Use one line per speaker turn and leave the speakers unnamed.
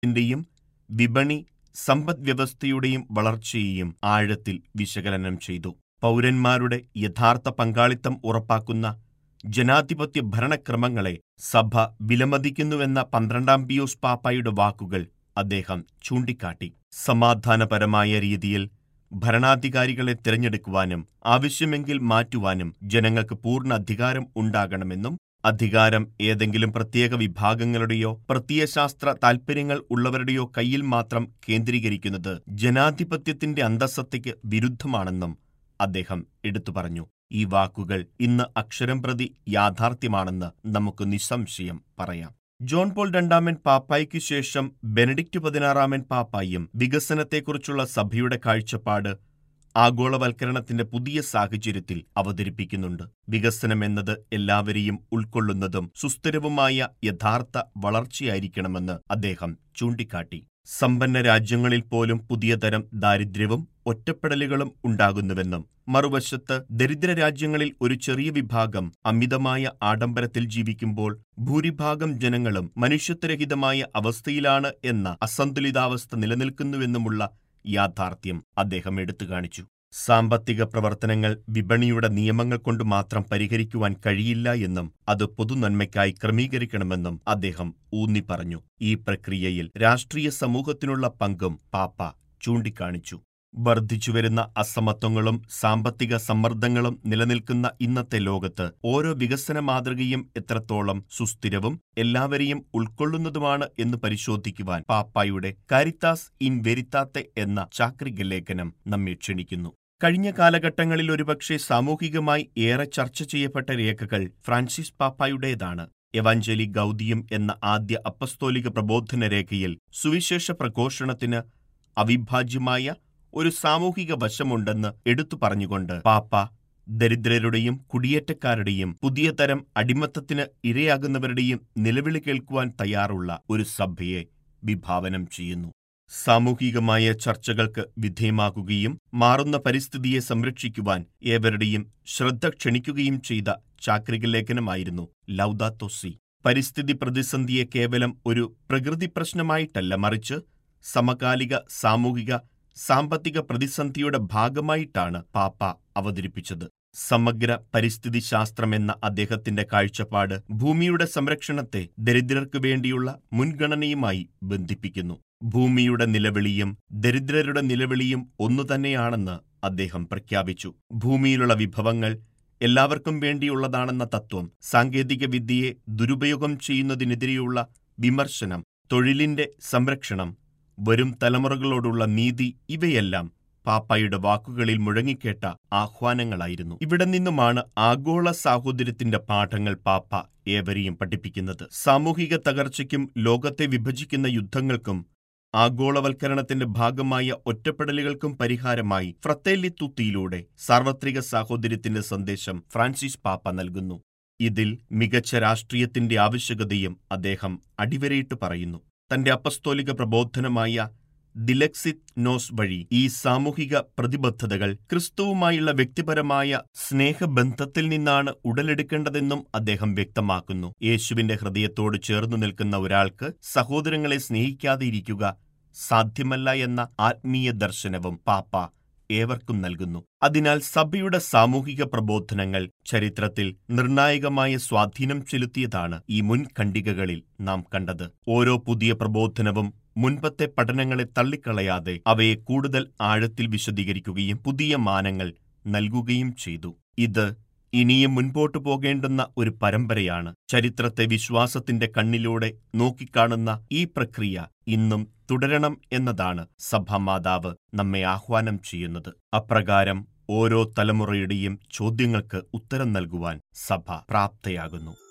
ത്തിന്റെയും വിപണി സമ്പദ്വ്യവസ്ഥയുടെയും വളർച്ചയെയും ആഴത്തിൽ വിശകലനം ചെയ്തു. പൗരന്മാരുടെ യഥാർത്ഥ പങ്കാളിത്തം ഉറപ്പാക്കുന്ന ജനാധിപത്യ ഭരണക്രമങ്ങളെ സഭ വിലമതിക്കുന്നുവെന്ന 12-ാം പിയൂസ് പാപ്പായുടെ വാക്കുകൾ അദ്ദേഹം ചൂണ്ടിക്കാട്ടി. സമാധാനപരമായ രീതിയിൽ ഭരണാധികാരികളെ തിരഞ്ഞെടുക്കുവാനും ആവശ്യമെങ്കിൽ മാറ്റുവാനും ജനങ്ങൾക്ക് പൂർണ്ണ അധികാരം ഉണ്ടാകണമെന്നും അധികാരം ഏതെങ്കിലും പ്രത്യേക വിഭാഗങ്ങളുടെയോ പ്രത്യയശാസ്ത്ര താൽപര്യങ്ങൾ ഉള്ളവരുടെയോ കയ്യിൽ മാത്രം കേന്ദ്രീകരിക്കുന്നത് ജനാധിപത്യത്തിന്റെ അന്തസ്സത്തയ്ക്ക് വിരുദ്ധമാണെന്നും അദ്ദേഹം എടുത്തു പറഞ്ഞു. ഈ വാക്കുകൾ ഇന്ന് അക്ഷരം പ്രതി യാഥാർത്ഥ്യമാണെന്ന് നമുക്ക് നിസ്സംശയം പറയാം. ജോൺ പോൾ രണ്ടാമൻ പാപ്പായ്ക്കു ശേഷം ബെനഡിക്റ്റ് 16-ാമൻ പാപ്പായും വികസനത്തെക്കുറിച്ചുള്ള സഭയുടെ കാഴ്ചപ്പാട് ആഗോളവൽക്കരണത്തിന്റെ പുതിയ സാഹചര്യത്തിൽ അവതരിപ്പിക്കുന്നുണ്ട്. വികസനം എന്നത് എല്ലാവരെയും ഉൾക്കൊള്ളുന്നതും സുസ്ഥിരവുമായ യഥാർത്ഥ വളർച്ചയായിരിക്കണമെന്ന് അദ്ദേഹം ചൂണ്ടിക്കാട്ടി. സമ്പന്ന രാജ്യങ്ങളിൽ പോലും പുതിയ തരം ദാരിദ്ര്യവും ഒറ്റപ്പെടലുകളും ഉണ്ടാകുന്നുവെന്നും മറുവശത്ത് ദരിദ്ര രാജ്യങ്ങളിൽ ഒരു ചെറിയ വിഭാഗം അമിതമായ ആഡംബരത്തിൽ ജീവിക്കുമ്പോൾ ഭൂരിഭാഗം ജനങ്ങളും മനുഷ്യത്വരഹിതമായ അവസ്ഥയിലാണ് എന്ന അസന്തുലിതാവസ്ഥ നിലനിൽക്കുന്നുവെന്നുമുള്ള യാഥാർത്ഥ്യം അദ്ദേഹം എടുത്തുകാണിച്ചു. സാമ്പത്തിക പ്രവർത്തനങ്ങൾ വിപണിയുടെ നിയമങ്ങൾ കൊണ്ട് മാത്രം പരിഹരിക്കുവാൻ കഴിയില്ല എന്നും അത് പൊതുനന്മയ്ക്കായി ക്രമീകരിക്കണമെന്നും അദ്ദേഹം ഊന്നി പറഞ്ഞു. ഈ പ്രക്രിയയിൽ രാഷ്ട്രീയ സമൂഹത്തിനുള്ള പങ്കും പാപ്പ ചൂണ്ടിക്കാണിച്ചു. വർദ്ധിച്ചുവരുന്ന അസമത്വങ്ങളും സാമ്പത്തിക സമ്മർദ്ദങ്ങളും നിലനിൽക്കുന്ന ഇന്നത്തെ ലോകത്ത് ഓരോ വികസന മാതൃകയും എത്രത്തോളം സുസ്ഥിരവും എല്ലാവരെയും ഉൾക്കൊള്ളുന്നതുമാണ് എന്ന് പരിശോധിക്കുവാൻ പാപ്പായുടെ കാരിത്താസ് ഇൻ വെരിത്താത്തെ എന്ന ചാക്രിക ലേഖനം നമ്മെ ക്ഷണിക്കുന്നു. കഴിഞ്ഞ കാലഘട്ടങ്ങളിൽ ഒരുപക്ഷെ സാമൂഹികമായി ഏറെ ചർച്ച ചെയ്യപ്പെട്ട രേഖകൾ ഫ്രാൻസിസ് പാപ്പായുടേതാണ്. എവാഞ്ചലി ഗൗദിയം എന്ന ആദ്യ അപ്പസ്തോലിക പ്രബോധന രേഖയിൽ സുവിശേഷ പ്രഘോഷണത്തിന് അവിഭാജ്യമായ ഒരു സാമൂഹിക വശമുണ്ടെന്ന് എടുത്തു പറഞ്ഞുകൊണ്ട് പാപ്പ ദരിദ്രരുടെയും കുടിയേറ്റക്കാരുടെയും പുതിയ തരം അടിമത്തത്തിന് ഇരയാകുന്നവരുടെയും നിലവിളി കേൾക്കുവാൻ തയ്യാറുള്ള ഒരു സഭയെ വിഭാവനം ചെയ്യുന്നു. സാമൂഹികമായ ചർച്ചകൾക്ക് വിധേയമാകുകയും മാറുന്ന പരിസ്ഥിതിയെ സംരക്ഷിക്കുവാൻ ഏവരുടെയും ശ്രദ്ധ ക്ഷണിക്കുകയും ചെയ്ത ചാക്രിക ലേഖനമായിരുന്നു ലൗദാത്തോ സി. പരിസ്ഥിതി പ്രതിസന്ധിയെ കേവലം ഒരു പ്രകൃതി പ്രശ്നമായിട്ടല്ല, മറിച്ച് സമകാലിക സാമൂഹിക സാമ്പത്തിക പ്രതിസന്ധിയുടെ ഭാഗമായിട്ടാണ് പാപ്പ അവതരിപ്പിച്ചത്. സമഗ്ര പരിസ്ഥിതി ശാസ്ത്രമെന്ന അദ്ദേഹത്തിന്റെ കാഴ്ചപ്പാട് ഭൂമിയുടെ സംരക്ഷണത്തെ ദരിദ്രർക്ക് വേണ്ടിയുള്ള മുൻഗണനയുമായി ബന്ധിപ്പിക്കുന്നു. ഭൂമിയുടെ നിലവിളിയും ദരിദ്രരുടെ നിലവിളിയും ഒന്നുതന്നെയാണെന്ന് അദ്ദേഹം പ്രഖ്യാപിച്ചു. ഭൂമിയിലുള്ള വിഭവങ്ങൾ എല്ലാവർക്കും വേണ്ടിയുള്ളതാണെന്ന തത്വം, സാങ്കേതിക വിദ്യയെ ദുരുപയോഗം ചെയ്യുന്നതിനെതിരെയുള്ള വിമർശനം, തൊഴിലിന്റെ സംരക്ഷണം, വരും തലമുറകളോടുള്ള നീതി, ഇവയെല്ലാം പാപ്പായുടെ വാക്കുകളിൽ മുഴങ്ങിക്കേട്ട ആഹ്വാനങ്ങളായിരുന്നു. ഇവിടെ നിന്നുമാണ് ആഗോള സാഹോദര്യത്തിന്റെ പാഠങ്ങൾ പാപ്പ ഏവരെയും പഠിപ്പിക്കുന്നത്. സാമൂഹിക തകർച്ചയ്ക്കും ലോകത്തെ വിഭജിക്കുന്ന യുദ്ധങ്ങൾക്കും ആഗോളവൽക്കരണത്തിന്റെ ഭാഗമായ ഒറ്റപ്പെടലുകൾക്കും പരിഹാരമായി ഫ്രത്തേല്ലി തുത്തിയിലൂടെ സാർവത്രിക സാഹോദര്യത്തിന്റെ സന്ദേശം ഫ്രാൻസിസ് പാപ്പ നൽകുന്നു. ഇതിൽ മികച്ച രാഷ്ട്രീയത്തിന്റെ ആവശ്യകതയും അദ്ദേഹം അടിവരയിട്ട് പറയുന്നു. തന്റെ അപ്പസ്തോലിക പ്രബോധനമായ ദിലക്സിത് നോസ് വഴി ഈ സാമൂഹിക പ്രതിബദ്ധതകൾ ക്രിസ്തുവുമായുള്ള വ്യക്തിപരമായ സ്നേഹബന്ധത്തിൽ നിന്നാണ് ഉടലെടുക്കേണ്ടതെന്നും അദ്ദേഹം വ്യക്തമാക്കുന്നു. യേശുവിന്റെ ഹൃദയത്തോട് ചേർന്നു നിൽക്കുന്ന ഒരാൾക്ക് സഹോദരങ്ങളെ സ്നേഹിക്കാതെ ഇരിക്കുക സാധ്യമല്ല എന്ന ആത്മീയ ദർശനവും പാപ്പ ഏവർക്കും നൽകുന്നു. അതിനാൽ സഭയുടെ സാമൂഹിക പ്രബോധനങ്ങൾ ചരിത്രത്തിൽ നിർണായകമായ സ്വാധീനം ചെലുത്തിയതാണ് ഈ മുൻഖണ്ഡികകളിൽ നാം കണ്ടത്. ഓരോ പുതിയ പ്രബോധനവും മുൻപത്തെ പഠനങ്ങളെ തള്ളിക്കളയാതെ അവയെ കൂടുതൽ ആഴത്തിൽ വിശദീകരിക്കുകയും പുതിയ മാനങ്ങൾ നൽകുകയും ചെയ്തു. ഇത് ഇനിയും മുൻപോട്ടു പോകേണ്ടുന്ന ഒരു പരമ്പരയാണ്. ചരിത്രത്തെ വിശ്വാസത്തിന്റെ കണ്ണിലൂടെ നോക്കിക്കാണുന്ന ഈ പ്രക്രിയ ഇന്നും തുടരണം എന്നതാണ് സഭാമാതാവ് നമ്മെ ആഹ്വാനം ചെയ്യുന്നത്. അപ്രകാരം ഓരോ തലമുറയുടെയും ചോദ്യങ്ങൾക്ക് ഉത്തരം നൽകുവാൻ സഭ പ്രാപ്തയാകുന്നു.